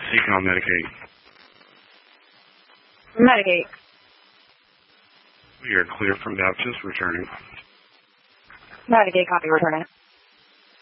Speaking on Medicaid. Medicaid. We are clear from Baptist returning. Medicaid copy returning.